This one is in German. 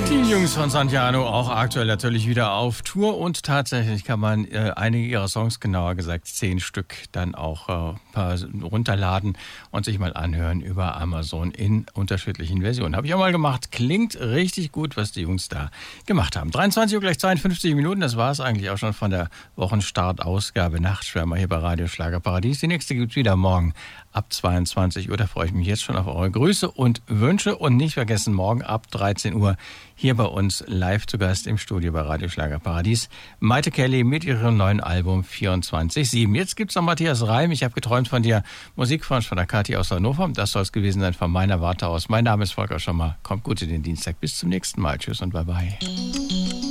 Die Jungs von Santiano auch aktuell natürlich wieder auf Tour und tatsächlich kann man einige ihrer Songs, genauer gesagt 10 Stück, dann auch runterladen und sich mal anhören über Amazon in unterschiedlichen Versionen. Habe ich auch mal gemacht. Klingt richtig gut, was die Jungs da gemacht haben. 23 Uhr gleich 52 Minuten, das war es eigentlich auch schon von der Wochenstartausgabe Nachtschwärmer hier bei Radio Schlagerparadies. Die nächste gibt es wieder morgen ab 22 Uhr. Da freue ich mich jetzt schon auf eure Grüße und Wünsche. Und nicht vergessen, morgen ab 13 Uhr hier bei uns live zu Gast im Studio bei Radio Schlagerparadies Maite Kelly mit ihrem neuen Album 24/7. Jetzt gibt's noch Matthias Reim. Ich habe geträumt von dir. Musikwunsch von der Kathi aus Hannover. Das soll es gewesen sein von meiner Warte aus. Mein Name ist Volker Schommer. Kommt gut in den Dienstag. Bis zum nächsten Mal. Tschüss und bye bye.